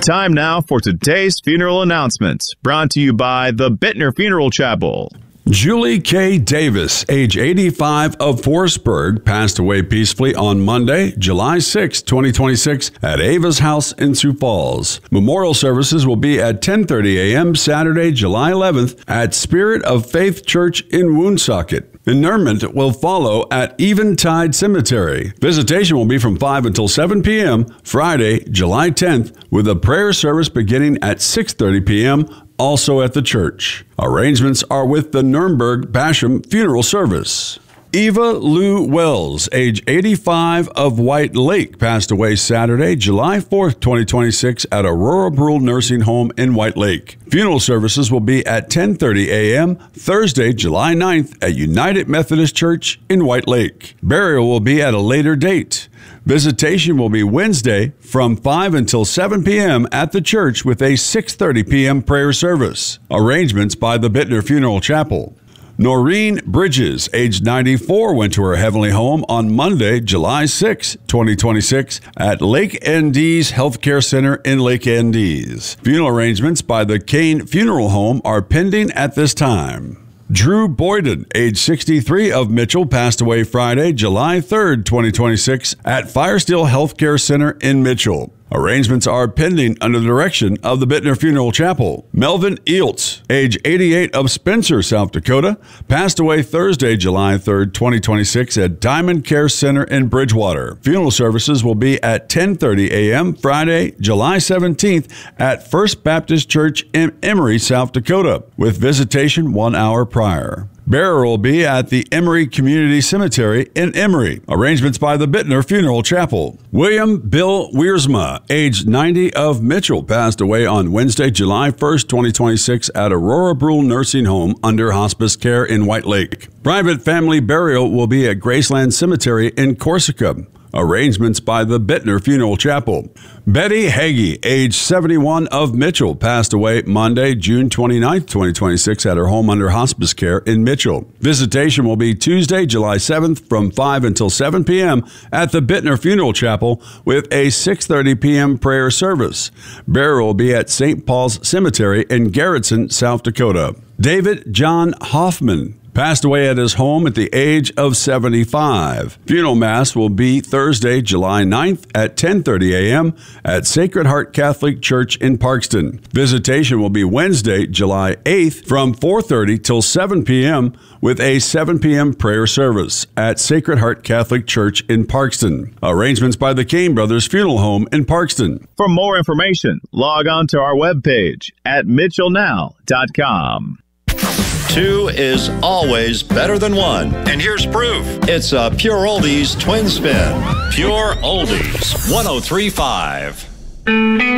Time now for today's funeral announcements, brought to you by the Bittner Funeral Chapel. Julie K. Davis, age 85 of Forsberg, passed away peacefully on Monday, July 6, 2026, at Ava's house in Sioux Falls. Memorial services will be at 10:30 a.m. Saturday, July 11th at Spirit of Faith Church in Woonsocket. Interment will follow at Eventide Cemetery. Visitation will be from 5 until 7 p.m. Friday, July 10th, with a prayer service beginning at 6:30 p.m. also at the church. Arrangements are with the Nuremberg Basham Funeral Service. Eva Lou Wells, age 85 of White Lake, passed away Saturday, July 4th, 2026 at Aurora Brule Nursing Home in White Lake. Funeral services will be at 10:30 a.m. Thursday, July 9th at United Methodist Church in White Lake. Burial will be at a later date. Visitation will be Wednesday from 5 until 7 p.m. at the church with a 6:30 p.m. prayer service. Arrangements by the Bittner Funeral Chapel. Noreen Bridges, age 94, went to her heavenly home on Monday, July 6, 2026, at Lake Andes Healthcare Center in Lake Andes. Funeral arrangements by the Kane Funeral Home are pending at this time. Drew Boyden, age 63 of Mitchell, passed away Friday, July 3rd, 2026, at Firesteel Healthcare Center in Mitchell. Arrangements are pending under the direction of the Bittner Funeral Chapel. Melvin Eeltz, age 88 of Spencer, South Dakota, passed away Thursday, July 3rd, 2026 at Diamond Care Center in Bridgewater. Funeral services will be at 10:30 a.m. Friday, July 17th at First Baptist Church in Emory, South Dakota, with visitation 1 hour prior. Burial will be at the Emory Community Cemetery in Emory. Arrangements by the Bittner Funeral Chapel. William Bill Wiersma, age 90 of Mitchell, passed away on Wednesday, July 1st, 2026 at Aurora Brule Nursing Home under hospice care in White Lake. Private family burial will be at Graceland Cemetery in Corsica. Arrangements by the Bittner Funeral Chapel. Betty Hagee, age 71 of Mitchell, passed away Monday, June 29, 2026 at her home under hospice care in Mitchell. Visitation will be Tuesday, July 7th from 5 until 7 p.m. at the Bittner Funeral Chapel with a 6:30 p.m. prayer service. Burial will be at St. Paul's Cemetery in Garrettson, South Dakota. David John Hoffman passed away at his home at the age of 75. Funeral Mass will be Thursday, July 9th at 10:30 a.m. at Sacred Heart Catholic Church in Parkston. Visitation will be Wednesday, July 8th from 4:30 till 7 p.m. with a 7 p.m. prayer service at Sacred Heart Catholic Church in Parkston. Arrangements by the Kane Brothers Funeral Home in Parkston. For more information, log on to our webpage at mitchellnow.com. 2 is always better than 1. And here's proof. It's a Pure Oldies twin spin. Pure Oldies 103.5.